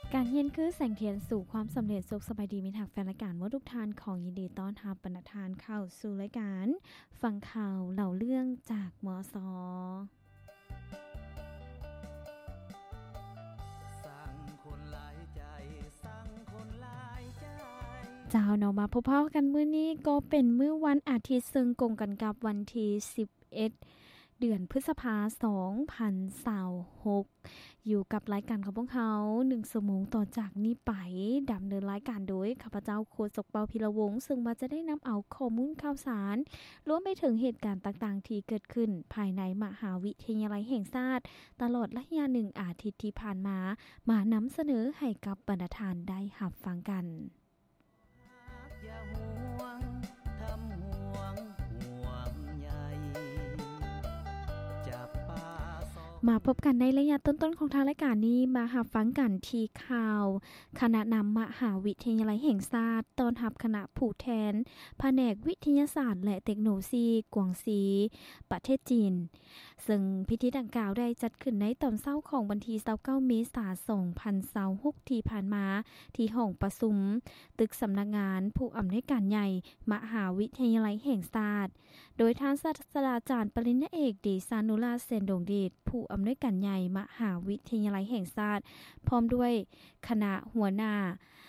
การเรียนคือแสงเทียนสู่ความสำเร็จสุขสบายดีมิตรแฟนรายการว่าทุกท่านของยินดีต้อนรับบรรณทานเข้าสู่รายการฟังข่าวเล่าเรื่องจากมสเจ้าเนาะมาพบกันมื้อนี้ก็เป็นมื้อวันอาทิตย์ซึ่งกงกันกับวันที่11เดือนพฤษภาคม2026อยู่กับรายการของพวกเขา1ชั่วโมงต่อจากนี้ไปดำเนินรายการโดยข้าพเจ้าโคศกเปาพิรวงศ์ซึ่งว่าจะได้นำเอาข้อมูลข่าวสารรวมไปถึงเหตุการณ์ต่างๆที่เกิดขึ้นภายในมหาวิทยาลัยแห่งชาติตลอดระยะ1อาทิตย์ที่ผ่านมานำเสนอให้กับบรรณทานได้รับฟังกันอย่าห่วงทำห่วงห่วงใยจับปามาพบกันในระยะต้นๆของทางรายการนี้มารับฟังกันที่ข่าวคณะนำมหาวิทยาลัยแห่งชาติต้อนรับคณะผู้แทนแผนกวิทยาศาสตร์และเทคโนโลยีกวางซีประเทศจีนซึ่งพิธีดังกล่าวได้จัดขึ้นในตอนเช้าของวันที่29เมษายน2026ที่ผ่านมาที่ห้องประชุมตึกสำนักงานผู้อำนวยการใหญ่มหาวิทยาลัยแห่งชาติโดยท่านศาสตราจารย์ปริญญาเอกเดชานุราชเซนดงเดชผู้อำนวยการใหญ่มหาวิทยาลัยแห่งชาติพร้อมด้วยคณะหัวหน้า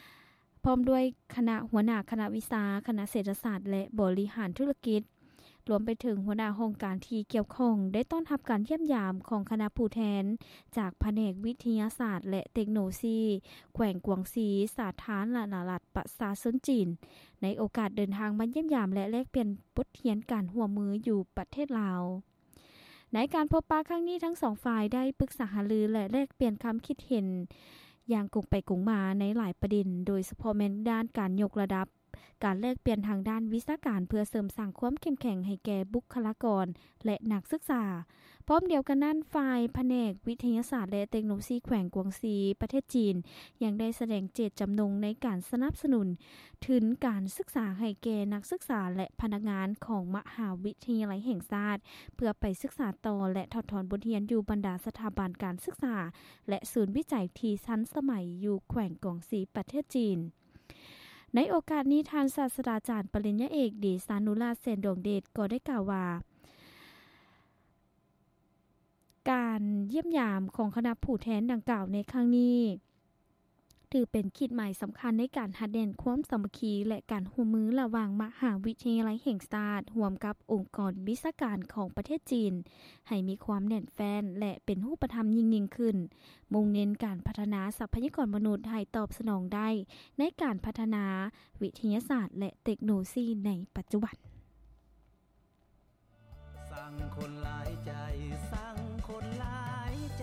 คณะวิชาคณะเศรษฐศาสตร์และบริหารธุรกิจรวมไปถึงหัวหน้าโครงการที่เกี่ยวข้องได้ต้อนรับการเยี่ยมยามของคณะผู้แทนจากแผนกวิทยาศาสตร์และเทคโนโลยีแขวงกวางซีสาธารณรัฐประชาชนจีนในโอกาสเดินทางมาเยี่ยมยามและแลกเปลี่ยนบทเรียนการร่วมมืออยู่ประเทศลาวในการพบปะครั้งนี้ทั้งสองฝ่ายได้ปรึกษาหารือและแลกเปลี่ยนความคิดเห็นอย่างกงไปกงมาในหลายประเด็นโดยเฉพาะแม้ด้านการยกระดับการแลกเปลี่ยนทางด้านวิชาการเพื่อเสริมสร้างความเข้มแข็งให้แก่บุคลากรและนักศึกษาพร้อมเดียวกันนั้นฝ่ายแผนกวิทยาศาสตร์และเทคโนโลยีแขวงกวางซีประเทศจีนยังได้แสดงเจตจำนงในการสนับสนุนถึงการศึกษาให้แก่นักศึกษาและพนักงานของมหาวิทยาลัยแห่งชาติเพื่อไปศึกษาต่อและถอดถอนบทเรียนอยู่บรรดาสถาบันการศึกษาและศูนย์วิจัยที่ทันสมัยอยู่แขวงกวางซีประเทศจีนในโอกาสนี้ท่านศาสตราจารย์ปริญญาเอกเดชานุราชเซนดงเดชก็ได้กล่าวว่าการเยี่ยมยามของคณะผู้แทนดังกล่าวในครั้งนี้ถือเป็นขีดหมายสำคัญในการหัดเด่นความสามัคคีและการร่วมมือระหว่างมหาวิทยาลัยแห่งชาติร่วมกับองค์กรวิชาการของประเทศจีนให้มีความแน่นแฟ้นและเป็นรูปธรรมยิ่งขึ้นมุ่งเน้นการพัฒนาทรัพยากรมนุษย์ให้ตอบสนองได้ในการพัฒนาวิทยาศาสตร์และเทคโนโลยีในปัจจุบันสร้างคนหลายใจสร้างคนหลายใจ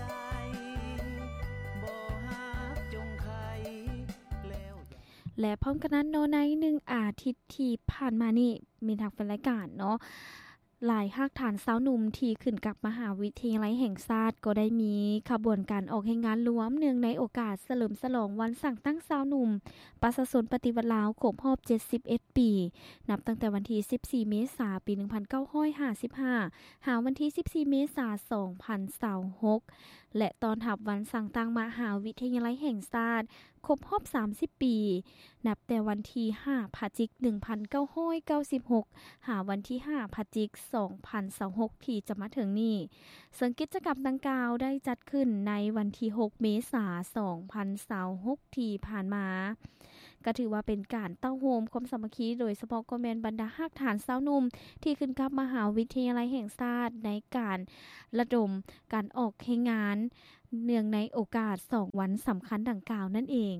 และพร้อมกันนั้นเนาะใน1อาทิตย์ที่ผ่านมานี่มีทางเป็นรายการเนาะหลายภาคฐานสาวหนุ่มที่ขึ้นกับมหาวิทยาลัยแห่งชาติก็ได้มีขบวนการออกให้งานรวมเนื่องในโอกาสเฉลิมฉลองวันสั่งตั้งสาวหนุ่มประชาชนปฏิวัติลาวครบรอบ71ปีนับตั้งแต่วันที่14เมษายนปี1955หาวันที่14เมษายน2026และตอนรับวันสั่งตั้งมหาวิทยาลัยแห่งชาติครบรอบ30ปีนับแต่วันที่5พฤศจิกายน1996หาวันที่5พฤศจิกายน2026ที่จะมาถึงนี้ซึ่งกิจกรรมดังกล่าวได้จัดขึ้นในวันที่6เมษายน2026ที่ผ่านมาก็ถือว่าเป็นการเต้าโฮมความสามัคคีโดยเฉพาะก็แม่นบรรดาฮักฐานสาวหนุ่มที่ขึ้นกับมหาวิทยาลัยแห่งชาติในการระดมการออกให้งานเนื่องในโอกาส2วันสำคัญดังกล่าวนั่นเอง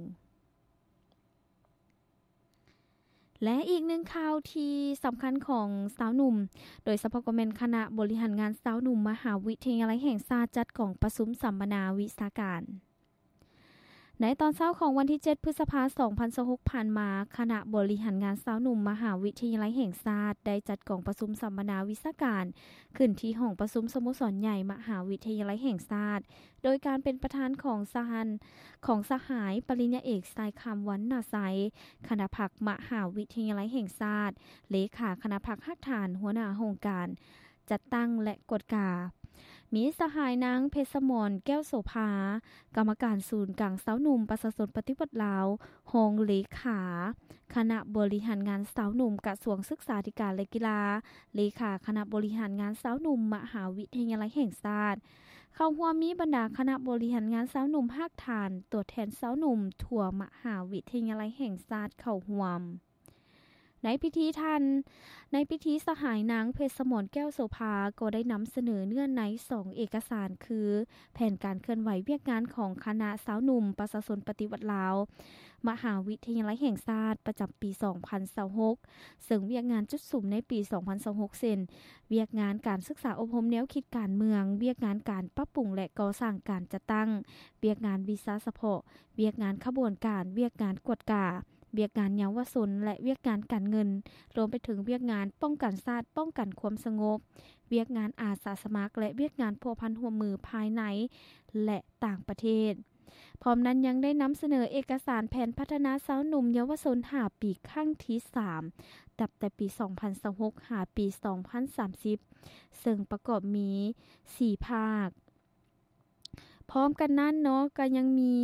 และอีกหนึ่งข่าวที่สำคัญของสาวหนุ่มโดยเฉพาะก็เป็นคณะบริหารงานสาวหนุ่มมหาวิทยาลัยแห่งชาติจัดของประชุมสัมมนาวิชาการในตอนเช้าของวันที่7พฤษภาคม2026ผ่านมาคณะบริหารงานสาวหนุ่มมหาวิทยาลัยแห่งชาติได้จัดกองประชุมสัมมนาวิชาการขึ้นที่ห้องประชุมสโมสรใหญ่มหาวิทยาลัยแห่งชาติโดยการเป็นประธานของสหายปริญญาเอกสายคำวรรณไสยคณะพรรคมหาวิทยาลัยแห่งชาติเลขาคณะพรรคฮักฐานหัวหน้าโครงการจัดตั้งและกฎกามีสหายนางเพชรสมรแก้วโสภากรรมการศูนย์กลางสาวหนุ่มประชาชนปฏิวัติลาวรองเลขาคณะบริหารงานสาวหนุ่มกระทรวงศึกษาธิการและกีฬาเลขาคณะบริหารงานสาวหนุ่มมหาวิทยาลัยแห่งชาติเข้าร่วมมีบรรดาคณะบริหารงานสาวหนุ่มภาคฐานตัวแทนสาวหนุ่มทั่วมหาวิทยาลัยแห่งชาติเข้าร่วมในพิธีสหายนางเพชรสมรแก้วโสภาก็ได้นำเสนอเนื้อใน2เอกสารคือแผนการเคลื่อนไหวเวียกงานของคณะสาวหนุ่มประชาชนปฏิวัติลาวมหาวิทยาลัยแห่งชาติประจำปี 2026ซึ่งเวียกงานจุดสุ่มในปี 2026 เช่นเวียกงานการศึกษาอบรมแนวคิดการเมืองเวียกงานการปรับปรุงและก่อสร้างการจัดตั้งเวียกงานวีซ่าเฉพาะเวียกงานขบวนการเวียกงานกวดกาเวียกงานเยาวชนและเวียกงานการเงินรวมไปถึงเวียกงานป้องกันชาติป้องกันความสงบเวียกงานอาสาสมัครและเวียกงานพัวพันร่วมมือภายในและต่างประเทศพร้อมนั้นยังได้นำเสนอเอกสารแผนพัฒนาสาวหนุ่มเยาวชน5ปีครั้งที่3ตั้งแต่ปี 2026 หาปี 2030ซึ่งประกอบมี4ภาคพร้อมกันนั้นเนาะก็ยังมี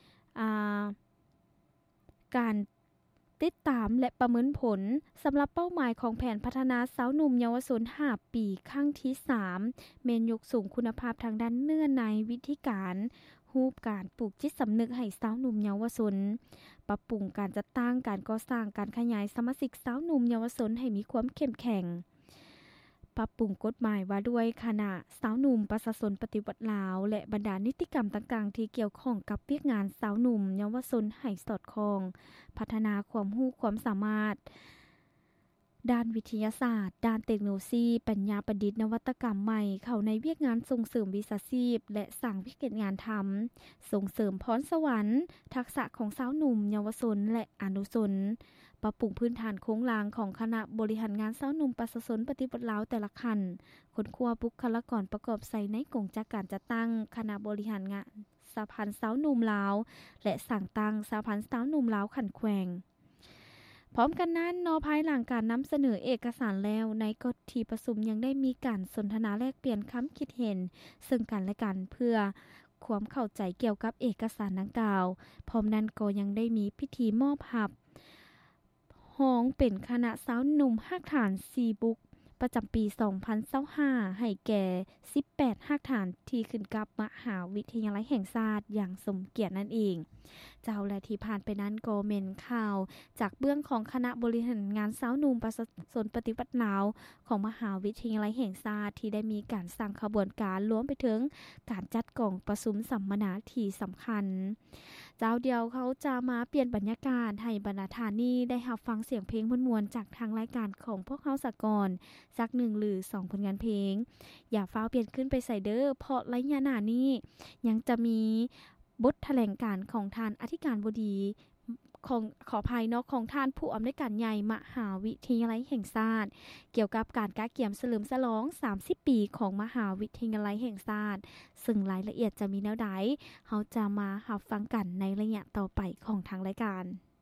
การติดตามและประเมินผลสำหรับเป้าหมายของแผนพัฒนาสาวหนุ่มเยาวชน5ปีครั้งที่3เมนยกสูงคุณภาพทางด้านเนื้อในวิธีการรูปการปลูกจิตสำนึกให้สาวหนุ่มเยาวชนปรับปรุงการจัดตั้งการก่อสร้างการขยายสมาชิกสาวหนุ่มเยาวชนให้มีความเข้มแข็งปรับปรุงกฎหมายว่าด้วยคณะสาวหนุ่มประชาชนปฏิวัติลาวและบรรดานิติกรรมต่างๆที่เกี่ยวข้องกับเวียกงานสาวหนุ่มเยาวชนให้สอดคล้องพัฒนาความรู้ความสามารถด้านวิทยาศาสตร์ด้านเทคโนโลยีปัญญาประดิษฐ์นวัตกรรมใหม่เข้าในเวียกงานส่งเสริมวิชาชีพและสร้างวิกฤตงานทำส่งเสริมพรสวรรค์ทักษะของสาวหนุ่มเยาวชนและอนุชนปรับปรุงพื้นฐานโครงลางของคณะบริหารงานสาวหนุ่มประชาชนปฏิบัติลาวแต่ละขั้นค้นคว้าบุคลากรประกอบใส่ในกงจักการจัดตั้งคณะบริหารงานสหพันธ์สาวหนุ่มลาวและสั่งตั้งสหพันธ์สาวหนุ่มลาวขันแขวงพร้อมกันนั้นนภายหลังการนำเสนอเอกสารแล้วในกฎที่ประชุมยังได้มีการสนทนาแลกเปลี่ยนความคิดเห็นซึ่งกันและกันเพื่อความเข้าใจเกี่ยวกับเอกสารดังกล่าวพร้อมนั้นก็ยังได้มีพิธีมอบหับห้องเป็นคณะสาวหนุ่มภาคฐาน4บุกประจำปี 2025ให้แก่18ภาคฐานที่ขึ้นกับมหาวิทยาลัยแห่งชาติอย่างสมเกียรตินั่นเองเจ้าและที่ผ่านไปนั้นก็เมนข่าวจากเบื้องของคณะบริหารงานสาวหนุ่มประชาชนปฏิวัติลาวของมหาวิทยาลัยแห่งชาติที่ได้มีการสร้างขบวนการรวมไปถึงการจัดกล่องประชุมสัมมนาที่สำคัญเจ้าเดียวเขาจะมาเปลี่ยนบรรยากาศให้บรรดาฐานีได้รับฟังเสียงเพลงม่วนๆจากทางรายการของพวกเขาสากลสัก1หรือ2ผลงานเพลงอย่าฟ้าวเปลี่ยนขึ้นไปใส่เด้อเพราะระยะหน้านี้ยังจะมีบทแถลงการของท่านอธิการบดีของขอภัยเนาะของท่านผู้อำนวยการใหญ่มหาวิทยาลัยแห่งชาติเกี่ยวกับการก้าเกี่ยมเฉลิมฉลอง30ปีของมหาวิทยาลัยแห่งชาติซึ่งรายละเอียดจะมีแนวใดเราจะมารับฟังกันในระยะต่อไปของทางรายการ